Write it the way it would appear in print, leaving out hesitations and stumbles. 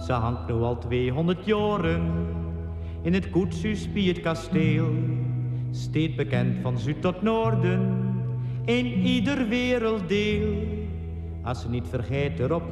Ze hangt nu al 200 jaren in het Koetsuspie kasteel. Steeds bekend van zuid tot noorden, in ieder werelddeel. Als ze niet vergeet erop